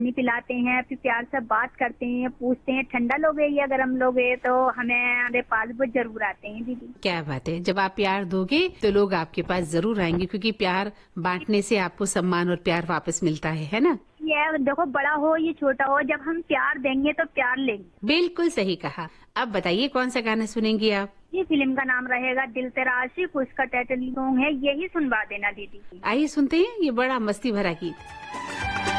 पानी पिलाते हैं, फिर प्यार से बात करते हैं, पूछते हैं ठंडा लोगे या गर्म लोगे, तो हमारे पास वो जरूर आते हैं दीदी। क्या बात है, जब आप प्यार दोगे तो लोग आपके पास जरूर आएंगे, क्योंकि प्यार बांटने से आपको सम्मान और प्यार वापस मिलता है ना। ये देखो, बड़ा हो या छोटा हो, जब हम प्यार देंगे तो प्यार लेंगे। बिल्कुल सही कहा। अब बताइए कौन सा गाना सुनेंगी आप? ये फिल्म का नाम रहेगा दिल तेरा आशिक, उसका टाइटल सॉन्ग है, यही सुनवा देना दीदी। आइए सुनते हैं ये बड़ा मस्ती भरा गीत।